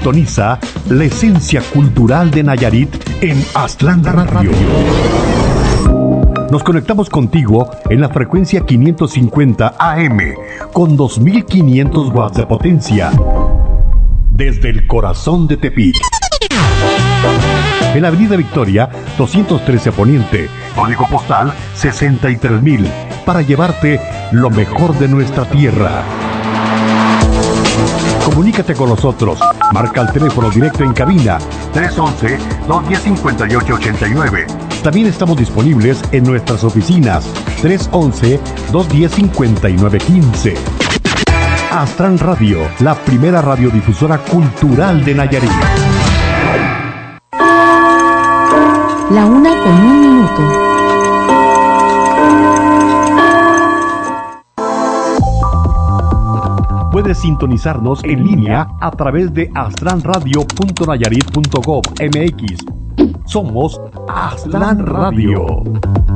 Sintoniza la esencia cultural de Nayarit en Aztlán Radio. Nos conectamos contigo en la frecuencia 550 AM con 2500 watts de potencia desde el corazón de Tepic. En la Avenida Victoria 213 Poniente, código postal 63000, para llevarte lo mejor de nuestra tierra. Comunícate con nosotros. Marca el teléfono directo en cabina 311-210-5889. También estamos disponibles en nuestras oficinas 311-210-5915. Aztlán Radio, la primera radiodifusora cultural de Nayarit. La 1:01. Puedes sintonizarnos en línea a través de aztlanradio.nayarit.gov.mx. Somos Aztlán Radio.